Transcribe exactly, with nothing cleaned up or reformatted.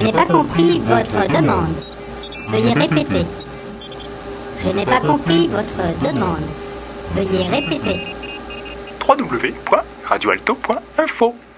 n'ai pas compris votre demande. Veuillez répéter. Je n'ai pas compris votre demande. Veuillez répéter. w w w point radio alto point info